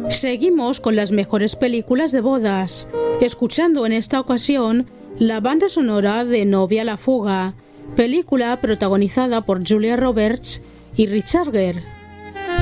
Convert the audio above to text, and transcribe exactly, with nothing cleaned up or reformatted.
Seguimos con las mejores películas de bodas, escuchando en esta ocasión la banda sonora de Novia a la fuga, película protagonizada por Julia Roberts y Richard Gere.